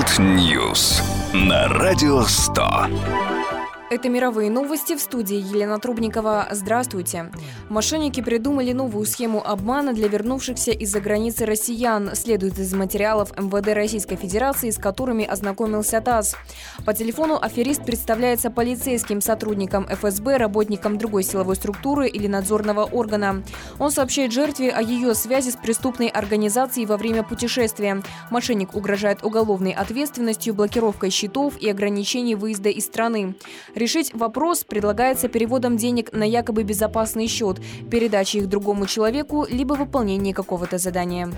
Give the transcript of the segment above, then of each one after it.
World News на Радио 100. Это мировые новости, в студии Елена Трубникова. Здравствуйте. Мошенники придумали новую схему обмана для вернувшихся из-за границы россиян, следует из материалов МВД Российской Федерации, с которыми ознакомился ТАСС. По телефону аферист представляется полицейским, сотрудником ФСБ, работником другой силовой структуры или надзорного органа. Он сообщает жертве о ее связи с преступной организацией во время путешествия. Мошенник угрожает уголовной ответственностью, блокировкой счетов и ограничением выезда из страны. Решить вопрос предлагается переводом денег на якобы безопасный счет, передачей их другому человеку, либо выполнением какого-то задания.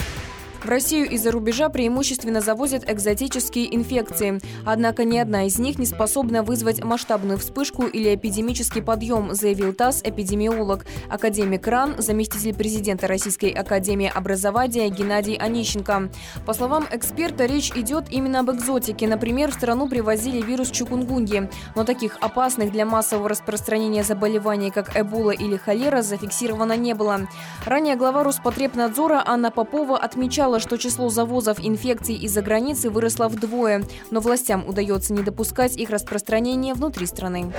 В Россию из-за рубежа преимущественно завозят экзотические инфекции. Однако ни одна из них не способна вызвать масштабную вспышку или эпидемический подъем, заявил ТАСС эпидемиолог, академик РАН, заместитель президента Российской академии образования Геннадий Онищенко. По словам эксперта, речь идет именно об экзотике. Например, в страну привозили вирус чикунгуньи. Но таких опасных для массового распространения заболеваний, как Эбола или холера, зафиксировано не было. Ранее глава Роспотребнадзора Анна Попова отмечала, что число завозов инфекций из-за границы выросло вдвое, но властям удается не допускать их распространения внутри страны.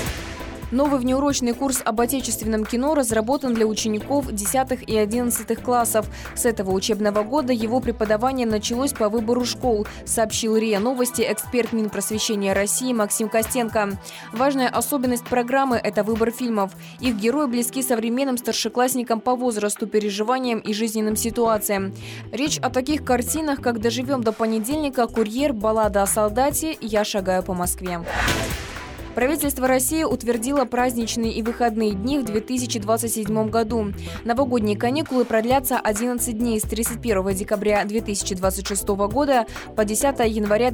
Новый внеурочный курс об отечественном кино разработан для учеников 10 и 11 классов. С этого учебного года его преподавание началось по выбору школ, сообщил РИА Новости эксперт Минпросвещения России Максим Костенко. Важная особенность программы – это выбор фильмов. Их герои близки современным старшеклассникам по возрасту, переживаниям и жизненным ситуациям. Речь о таких картинах, как «Доживем до понедельника», «Курьер», «Баллада о солдате», «Я шагаю по Москве». Правительство России утвердило праздничные и выходные дни в 2027 году. Новогодние каникулы продлятся 11 дней с 31 декабря 2026 года по 10 января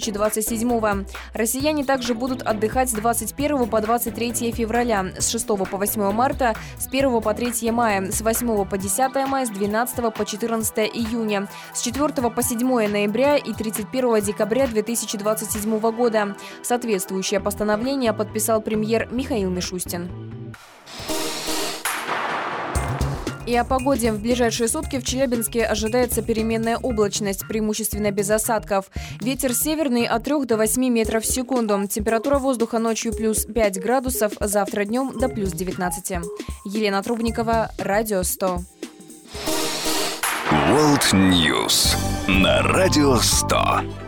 2027. Россияне также будут отдыхать с 21 по 23 февраля, с 6 по 8 марта, с 1 по 3 мая, с 8 по 10 мая, с 12 по 14 июня, с 4 по 7 ноября и 31 декабря 2027 года. Соответствующее постановление подписал премьер Михаил Мишустин. И о погоде. В ближайшие сутки в Челябинске ожидается переменная облачность, преимущественно без осадков. Ветер северный от 3 до 8 метров в секунду. Температура воздуха ночью плюс 5 градусов, завтра днем до плюс 19. Елена Трубникова, Радио 100. World News на Радио 100.